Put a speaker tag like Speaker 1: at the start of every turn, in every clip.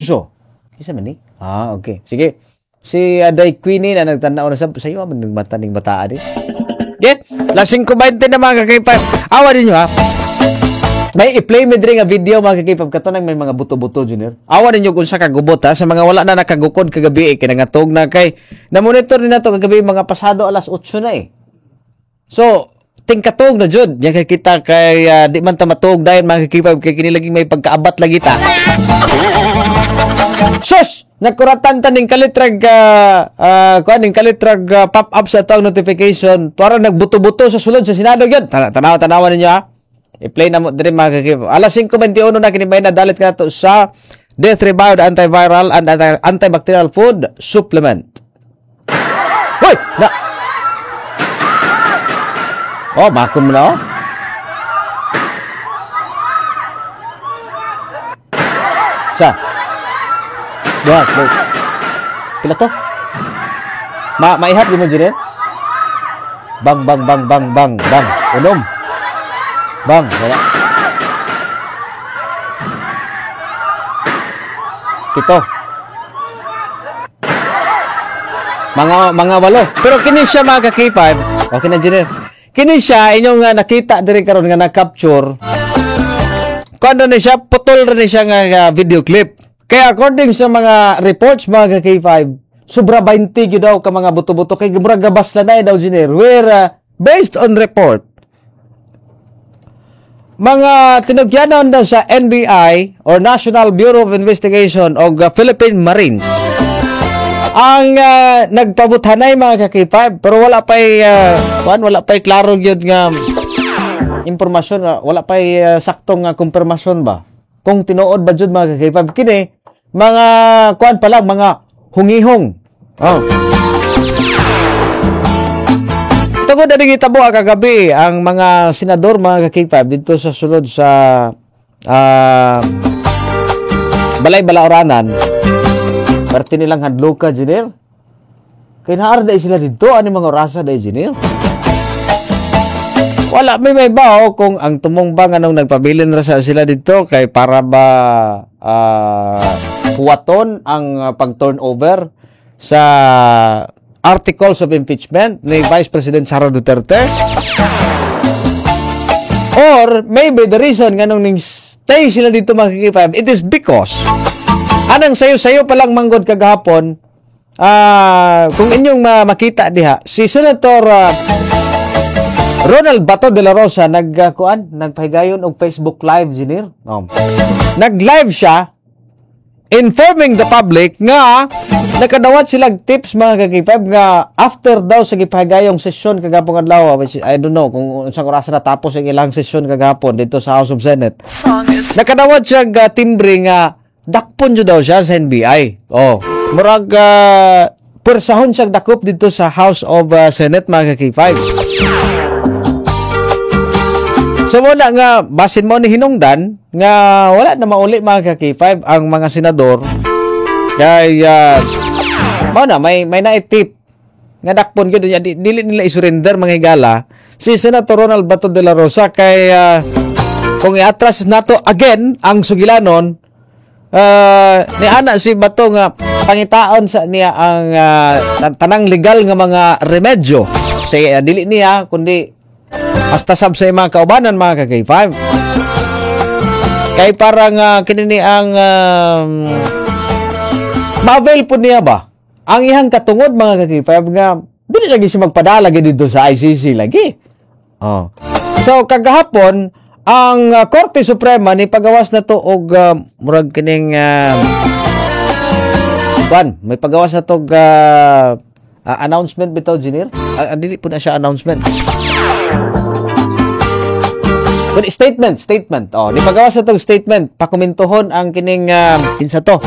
Speaker 1: Abuso. Isa man ni? Okay. Sige. Si Day Queenie na nagtanaw na sa iyo, nagmataning bataan din. Okay? Lasing kumainte na mga kakipap. Awa din nyo ha. May i-play me diri nga video mga kakipap katanang may mga buto-buto junior. Awa ninyo kung sa kagubot ha. Sa mga wala na nakagukod kagabi kinangatog na kay na-monitor din nato kagabi mga pasado alas 8 na eh. So, tingkatog na jud. Nya kay kita kay di man ta matog dayon mga kakipap kay kini lagi may pagkaabat lagi ta. Sus! Nagkuratan ta ning kalitrag ning kalitrag pop-up sa tawag notification. Para nagbuto-buto sa sulod sa Senado gyud. Tanaw-tanawan ninyo ha. I-play na mo diri mga kakipap. Alas 5:21 na kini may nadalit ka to sa Death Rebound Antiviral and Antibacterial Food Supplement. Hoy! Makom mo na Sa? Buhat. Pila to? Maihap di mo dyan Bang. Unom. Bang. Wala. Pito. Mga walo. Pero kini siya mga kakipad. Okay na dyan Kini siya, inyong nakita diri karon nga na-capture. Kung ni siya, putol rin siya nga video clip. Kaya according sa mga reports, mga K5, sobra 20 yun daw ka mga buto-buto. Kaya murag gabas na daw, Engineer. Where, based on report, mga tinugyanan daw sa NBI or National Bureau of Investigation o Philippine Marines ang nagpabuthanay mga K5 pero wala pa'y klaro yun nga impormasyon, wala pa'y saktong kumpirmasyon ba kung tinuod ba jud mga K5 kini mga pa lang mga hungihong tungod na gitabo kagabi ang mga senador mga K5 dito sa sulod sa Balay Balaoranan parte nilang hadloka engineer kaya naarda sila dito ano mga orasa da engineer wala may bao kung ang tumong anong nagpabilin ra sa sila dito kay para ba puwaton ang pag-turnover sa articles of impeachment ni Vice President Sara Duterte or maybe the reason nganong ning stay sila dito makikipab it is because anang sayo-sayo pa lang manggod kagahapon kung inyong makita diha si Senator Ronald Bato de la Rosa nagpahigayon og Facebook Live engineer. Nag-live siya informing the public nga nakadawat silang tips mga kakipab nga after daw sa gipahigayong sesyon kagapon adlaw which I don't know kung unsang oras na tapos ang ilang sesyon kagapon dito sa House of Senate. Nakadawat siya timbre nga dakpon jud daw siya sa NBI. Murag pursahon siyang dakop dito sa House of Senate mga K5. So wala nga basin mo ni hinungdan nga wala na mauli mga K5 ang mga senador kay may naitip nga dakpon gyud dili nila isurrender mga higala si Senator Ronald Bato de la Rosa kay kung iatras nato again ang sugilanon ni ana si Bato nga pangitaon sa niya ang tanang legal nga mga remedyo say dili niya kundi hasta sab sa mga kaubanan mga K5 kay parang kinini ang ma-avail po niya ba ang ihang katungod mga K5 nga dili lagi siya magpadala dito sa ICC lagi so kagahapon ang Korte Suprema ni pagawas na to og murag kining may pagawas na to announcement bitaw engineer dili po na siya announcement but statement ni pagawas na to statement pakomentohon ang kining kinsa to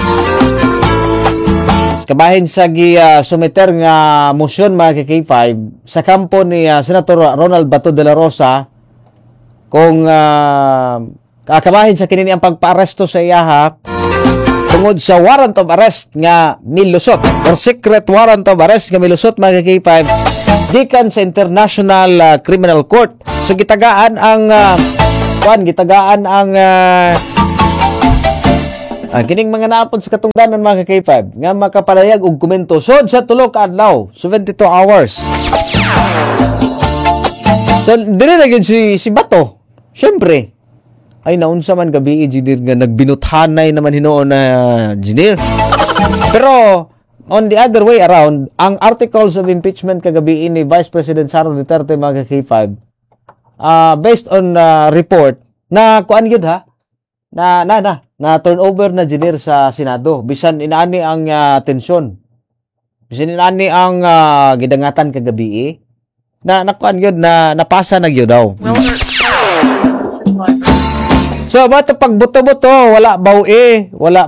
Speaker 1: kabahin sa sumiter nga motion mga K5 sa kampo ni Senator Ronald Bato de la Rosa kung kakabahin sa kinini ang pagpaaresto sa iyaha tungod sa warrant of arrest nga milusot or secret warrant of arrest nga milusot mga K5 gikan sa International Criminal Court. So gitagaan ang Kining mga naapod sa katungdanan mga ka-K5 nga makapalayag og komento sod sa tulo ka adlaw, 72 hours. So dire na gyud si Bato. Syempre, ay naunsa man gabi engineer nga nagbinuthanay naman hinuon na engineer. Pero on the other way around, ang articles of impeachment kagabi ni Vice President Sara Duterte mga ka-K5 based on report na kuan gyud ha na turnover na engineer sa Senado bisan inaani ang tensyon, bisan inaani ang gidangatan kagabi na nakuan gyud na napasa na gyud daw. So bato pagbuto-buto wala bawi, wala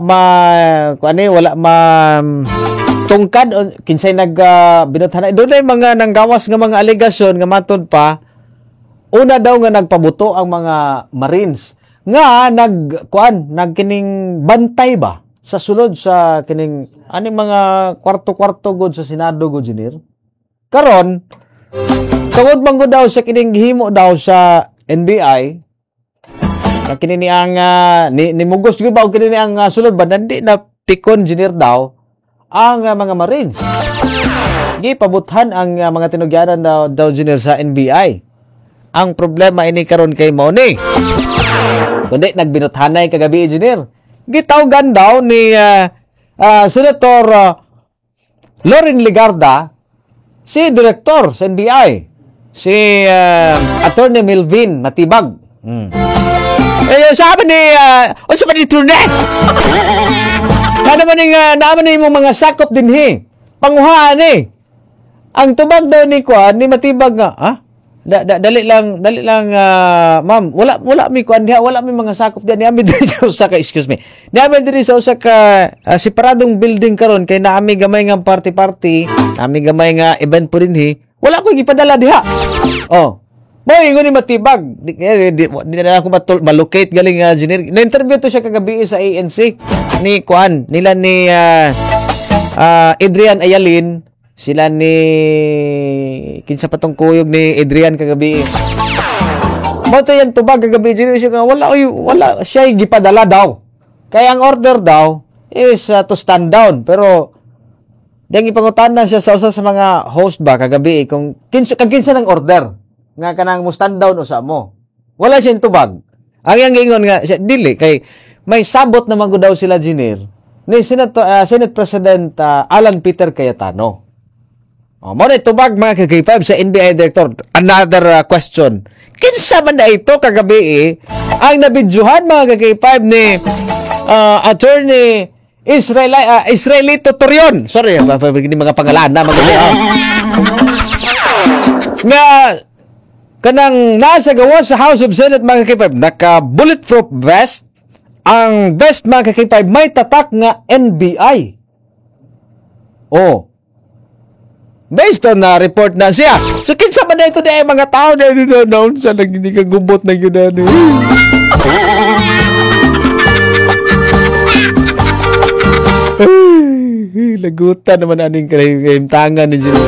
Speaker 1: tungkad kinsay binuthanay doon ay mga nanggawas nga mga alegasyon nga matod pa una daw nga nagpabuto ang mga Marines nga nagkining bantay ba sa sulod sa kining ani mga kwarto-kwarto gud sa Senado gud engineer. Karon tungod man gud daw sa kining gihimo daw sa NBI na kini ang ni mugos gyud ba kini ang sulod ba nandi na pikon engineer daw ang mga Marines. Gipabuthan ang mga tinugyanan daw engineer sa NBI. Ang problema ini karon kay mao ni kundi nagbinuthanay kagabi engineer. Gitawgan daw ni Senator Loren Legarda si director sa NBI, si Attorney Melvin Matibag. Sabi ni unsa man ni turne? Naman ni mo mga sakop dinhi. Panguhaan ni. Ang tubag daw ni ni Matibag nga, dali lang ma'am, wala mi kuan diha, wala mi mga sakop diha. Niami diri sa usa ka Niami diri sa usa ka separadong building karon kay naami gamay nga party, naami gamay nga event po dinhi. Wala ko gipadala diha. Mo ingon ni Matibag, di na ako malocate galing engineer. Na-interview to siya kagabi sa ANC ni kuan nila ni Adrian Ayalin, sila ni kinsa patong kuyog ni Adrian kagabi. Mo to yan tubag kagabi engineer siya nga wala siya gipadala daw. Kaya ang order daw is to stand down, pero dang ipangutanan siya sa usa sa mga host ba kagabi kung kinsa ng order nga kanang mo stand down usa mo. Wala siyang tubag. Ang yang gingon nga siya dili kay may sabot naman ko daw sila engineer ni Senate President Alan Peter Cayetano. Mo na tubag mga ka-K5 sa NBI director. Another question. Kinsa man na ito kagabi ang nabidyohan mga ka-K5 ni Attorney Israelito Torion. Sorry, mga pangalan na nga kanang nasa gawa sa House of Senate mga ka-K5 naka bulletproof vest. Ang vest mga ka-K5 may tatak nga NBI. Based on na report na siya. So kinsa man na ito na mga tao na announce lang hindi ka gubot na yun na lagutan naman aning kahimtangan ni Jiro.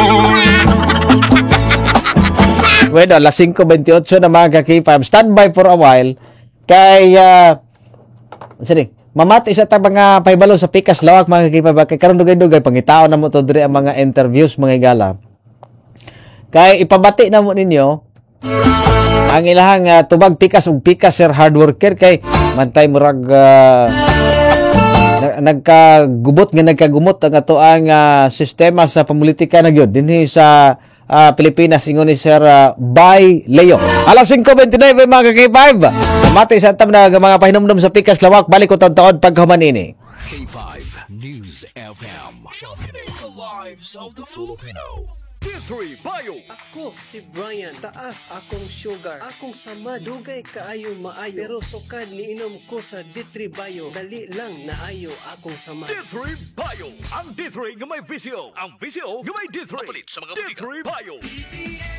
Speaker 1: Bueno, alas 5:28 na mga ka-K5. Standby for a while. Kay, mamati sa ta mga paibalo sa pikas lawak mga ka-K5. Kay karon dugay-dugay, pangitao na mo to diri ang mga interviews mga igala. Kay ipabati na mo ninyo, ang ilahang tubag pikas ug pikas sir hard worker kay mantay murag nagkagumot ang ato ang sistema sa pamulitika na gyud dinhi sa Pilipinas ingon ni Sir Bay Leo. Alas 5:29 mga ka-K5. Mati sa tam na mga pahinumdum sa pikas lawak balik ko taon paghuman ini.
Speaker 2: K5 News FM. Sharpening the lives of the Filipino. D3 Bio.
Speaker 3: Ako si Brian, taas akong sugar. Akong sama dugay kaayo maayo. Pero sukad ni inom ko sa D3 Bio. Dali lang naayo akong sama.
Speaker 2: D3 Bio. Ang D3 nga may visyo. Ang visyo nga may D3. Papalit sa mga D3 Bio.